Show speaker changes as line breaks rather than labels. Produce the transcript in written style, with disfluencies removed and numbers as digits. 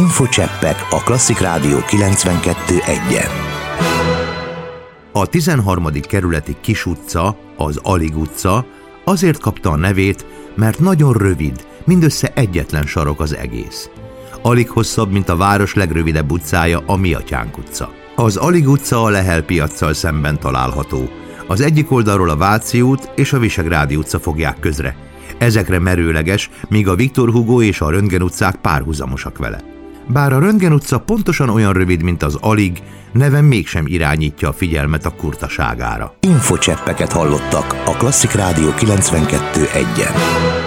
Infocseppek a Klasszik Rádió 92.1-en.
A 13. kerületi Kis utca, az Alig utca azért kapta a nevét, mert nagyon rövid, mindössze egyetlen sarok az egész. Alig hosszabb, mint a város legrövidebb utcája, a Miatyánk utca. Az Alig utca a Lehel piaccal szemben található. Az egyik oldalról a Váci út és a Visegrádi utca fogják közre. Ezekre merőleges, míg a Viktor Hugo és a Röntgen utcák párhuzamosak vele. Bár a Röntgen utca pontosan olyan rövid, mint az Alig, neve mégsem irányítja a figyelmet a kurtaságára.
Infocseppeket hallottak a Klasszik Rádió 92.1-en.